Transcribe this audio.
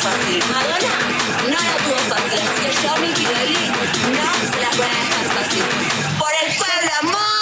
fácil. Madonna no la tuvo fácil, así que yo, mi Pirelli, no se la voy a dejar.